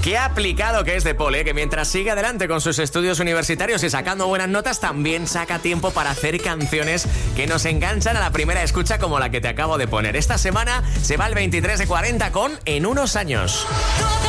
Qué aplicado que es de Paul, que mientras sigue adelante con sus estudios universitarios y sacando buenas notas, también saca tiempo para hacer canciones que nos enganchan a la primera escucha, como la que te acabo de poner. Esta semana se va el 23 de 40 con En unos años.